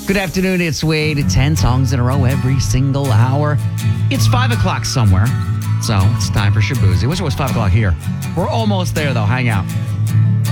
Good afternoon, it's Wade. 10 songs in a row every single hour. It's 5 o'clock somewhere, so it's time for Shaboozey. Wish it was 5 o'clock here. We're almost there, though. Hang out.